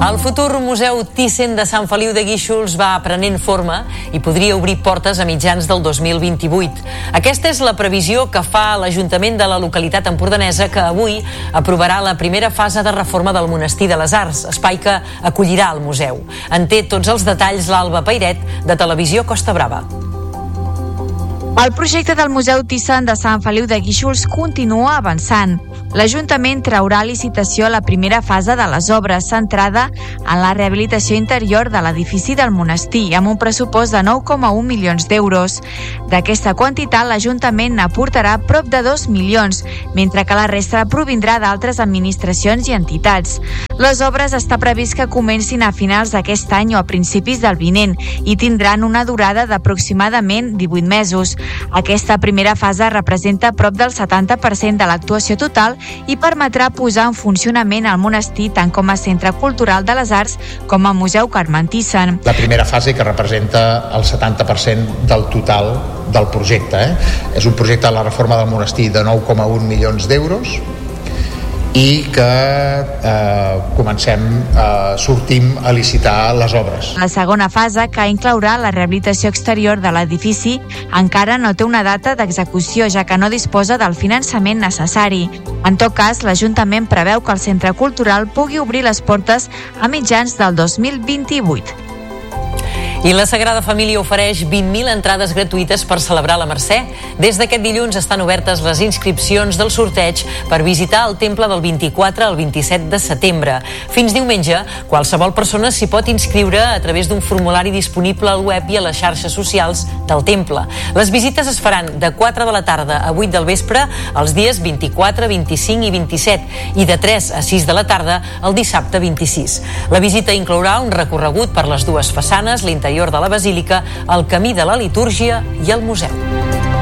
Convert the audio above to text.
El futur Museu Thyssen de Sant Feliu de Guíxols va prenent forma i podria obrir portes a mitjans del 2028. Aquesta és la previsió que fa l'Ajuntament de la localitat empordanesa, que avui aprovarà la primera fase de reforma del Monestir de les Arts, espai que acollirà el museu. En té tots els detalls l'Alba Pairet, de Televisió Costa Brava. El projecte del Museu Thyssen de Sant Feliu de Guíxols continua avançant. L'Ajuntament traurà a licitació la primera fase de les obres, centrada en la rehabilitació interior de l'edifici del monestir, amb un pressupost de 9,1 milions d'euros. D'aquesta quantitat, l'Ajuntament n'aportarà prop de 2 milions, mentre que la resta provindrà d'altres administracions i entitats. Les obres està previst que comencin a finals d'aquest any o a principis del vinent i tindran una durada d'aproximadament 18 mesos. Aquesta primera fase representa prop del 70% de l'actuació total i permetrà posar en funcionament el monestir tant com a centre cultural de les arts com a museu Carme Thyssen. La primera fase, que representa el 70% del total del projecte. És un projecte de la reforma del monestir de 9,1 milions d'euros i que sortim a licitar les obres. La segona fase, que inclourà la rehabilitació exterior de l'edifici, encara no té una data d'execució, ja que no disposa del finançament necessari. En tot cas, l'Ajuntament preveu que el centre cultural pugui obrir les portes a mitjans del 2028. I la Sagrada Família ofereix 20.000 entrades gratuïtes per celebrar la Mercè. Des d'aquest dilluns estan obertes les inscripcions del sorteig per visitar el temple del 24 al 27 de setembre. Fins diumenge, qualsevol persona s'hi pot inscriure a través d'un formulari disponible al web i a les xarxes socials del temple. Les visites es faran de 4 de la tarda a 8 del vespre els dies 24, 25 i 27 i de 3 a 6 de la tarda el dissabte 26. La visita inclourà un recorregut per les dues façanes, l'interior de la basílica, el camí de la litúrgia i el museu.